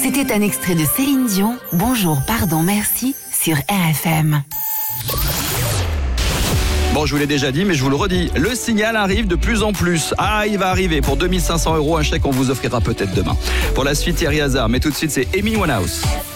C'était un extrait de Céline Dion, Bonjour, pardon, merci, sur RFM. Bon, je vous l'ai déjà dit, mais je vous le redis. Le signal arrive de plus en plus. Ah, il va arriver. Pour 2 500 €, un chèque, on vous offrira peut-être demain. Pour la suite, Thierry Hazard. Mais tout de suite, c'est Amy Winehouse.